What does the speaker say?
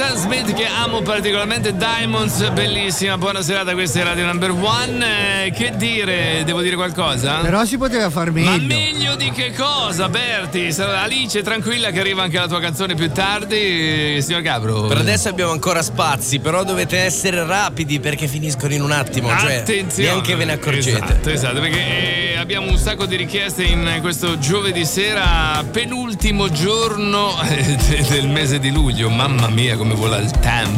Smith, che amo particolarmente, Diamonds, bellissima, buona serata, questa è Radio Number One. Che dire, devo dire qualcosa? Però si poteva far meglio. Ma meglio di che cosa, Berti? Alice, tranquilla che arriva anche la tua canzone più tardi, signor Gabro. Per adesso abbiamo ancora spazi, però dovete essere rapidi perché finiscono in un attimo, cioè neanche ve ne accorgete. Esatto, perché abbiamo un sacco di richieste in questo giovedì sera, penultimo giorno del mese di luglio. Mamma mia come vola il tempo.